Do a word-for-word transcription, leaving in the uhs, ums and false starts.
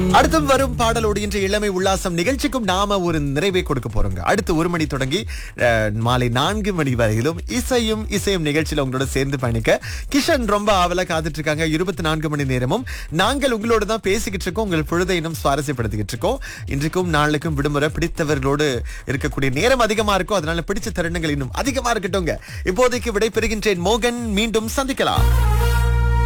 அடுத்து வரும் பாடலோடு இன்று இளமை உல்லாசம் நிகழ்ச்சிக்கும் நாம ஒரு நிறைவை கொடுக்க போறோங்க. அடுத்து ஒரு மணி தொடங்கி அஹ், மாலை நான்கு மணி வரையிலும் இசையும் இசையும் நிகழ்ச்சியில உங்களோட சேர்ந்து பயணிக்க கிஷன் ரொம்ப ஆவலா காத்துட்டு இருக்காங்க. இருபத்தி நான்கு மணி நேரமும் நாங்கள் உங்களோட தான் பேசிக்கிட்டு இருக்கோம். உங்கள் பொழுதை இன்னும் சுவாரஸ்யப்படுத்திக்கிட்டு இருக்கோம். இன்றைக்கும் நாளைக்கும் விடுமுறை, பிடித்தவர்களோடு இருக்கக்கூடிய நேரம் அதிகமா இருக்கும். அதனால பிடிச்ச தருணங்கள் இன்னும் அதிகமா இருக்கட்டும்ங்க. இப்போதைக்கு விடை பெறுகின்றேன் மோகன். மீண்டும் சந்திக்கலாம்.